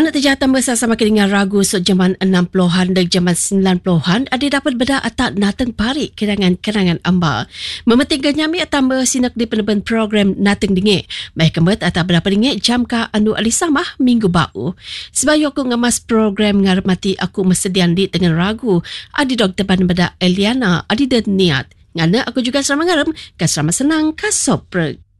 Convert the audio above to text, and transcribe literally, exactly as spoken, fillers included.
Anak terjatan bersama dengan ragu sok zaman enam puluhan dan zaman sembilan puluhan ada dapat beda atak nateng parik kerangan-kerangan amba. Mementingkan nyami atamba sinak di peneban program nateng dingit. Baik kembet atak berapa dingit jam ka anu alisamah minggu bau. Sebab aku ngemas program ngarmati aku mesedian di dengan ragu. Adi doktor ban beda Eliana adi dan niat. Ngana aku juga selama ngarem, ka selama senang ka soprek.